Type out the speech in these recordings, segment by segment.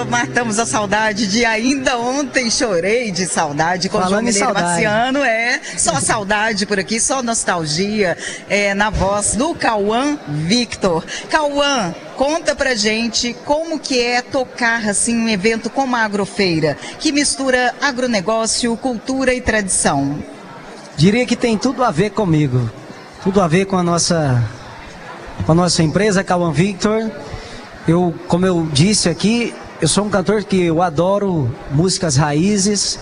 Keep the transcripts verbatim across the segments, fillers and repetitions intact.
oh, matamos a saudade de ainda ontem chorei de saudade com o João Mineiro Marciano. É, só saudade por aqui, só nostalgia, é, na voz do Cauã Victor. Cauã, conta pra gente como que é tocar assim um evento como a Agrofeira, que mistura agronegócio, cultura e tradição. Diria que tem tudo a ver comigo, tudo a ver com a nossa, com a nossa empresa, Cauã Victor. Eu, como eu disse aqui, eu sou um cantor que eu adoro músicas raízes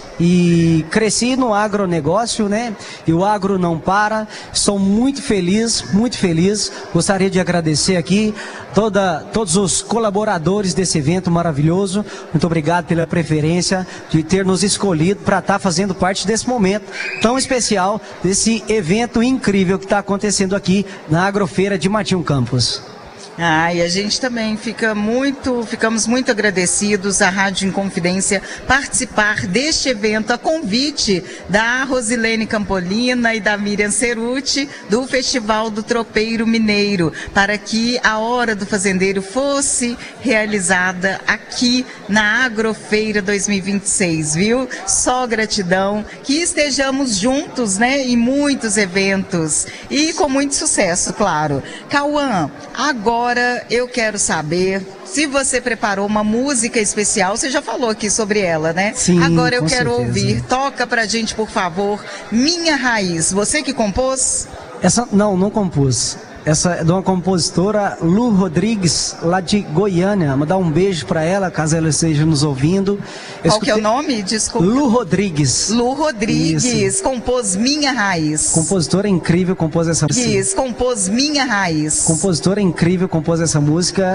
e cresci no agronegócio, né? E o agro não para. Estou muito feliz, muito feliz. Gostaria de agradecer aqui toda, todos os colaboradores desse evento maravilhoso. Muito obrigado pela preferência de ter nos escolhido para estar fazendo parte desse momento tão especial, desse evento incrível que está acontecendo aqui na Agrofeira de Martinho Campos. Ah, e a gente também fica muito, ficamos muito agradecidos à Rádio Inconfidência participar deste evento, a convite da Rosilene Campolina e da Miriam Ceruti, do Festival do Tropeiro Mineiro, para que a Hora do Fazendeiro fosse realizada aqui na Agrofeira dois mil e vinte e seis, viu? Só gratidão, que estejamos juntos, né, em muitos eventos e com muito sucesso, claro. Cauã, agora Agora eu quero saber se você preparou uma música especial. Você já falou aqui sobre ela, né? Sim, agora eu quero certeza. ouvir. Toca pra gente, por favor, Minha Raiz. Você que compôs? Essa, não, não compus. Essa é de uma compositora, Lu Rodrigues, lá de Goiânia. Mandar um beijo para ela, caso ela esteja nos ouvindo. Eu Qual escutei... que é o nome? Desculpa. Lu Rodrigues. Lu Rodrigues, Isso. compôs Minha Raiz. Compositora incrível, compôs essa música. Isso, compôs Minha Raiz. Compositora incrível, compôs essa música.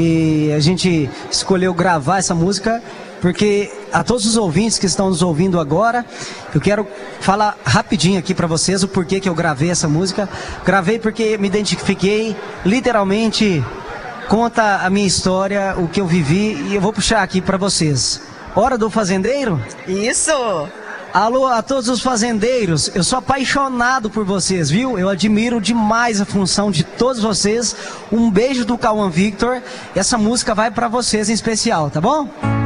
E a gente escolheu gravar essa música porque a todos os ouvintes que estão nos ouvindo agora, eu quero falar rapidinho aqui para vocês o porquê que eu gravei essa música. Gravei porque me identifiquei, literalmente conta a minha história, o que eu vivi, e eu vou puxar aqui para vocês. Hora do Fazendeiro? Isso! Alô a todos os fazendeiros, eu sou apaixonado por vocês, viu? Eu admiro demais a função de todos vocês. Um beijo do Cauã Victor. Essa música vai para vocês em especial, tá bom?